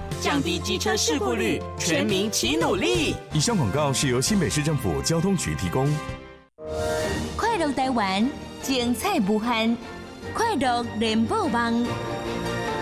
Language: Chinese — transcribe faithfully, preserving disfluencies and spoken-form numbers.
降低机车事故率，全民齐努力。 以上广告是由新北市政府交通局提供。 快乐台湾，精彩无限，快乐联播网。